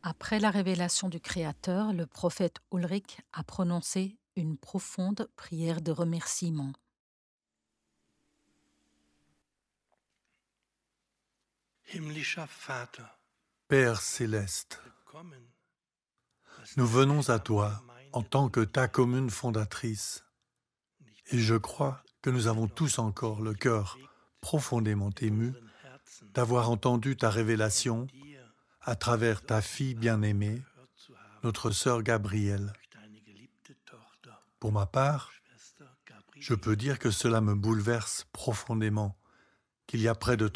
Après la révélation du Créateur, le prophète Ulrich a prononcé une profonde prière de remerciement. Himmlischer Vater, Père céleste, willkommen. nous venons à toi en tant que ta commune fondatrice, et je crois que nous avons tous encore le cœur profondément ému d'avoir entendu ta révélation à travers ta fille bien-aimée, notre sœur Gabrielle. Pour ma part, je peux dire que cela me bouleverse profondément, qu'il y a près de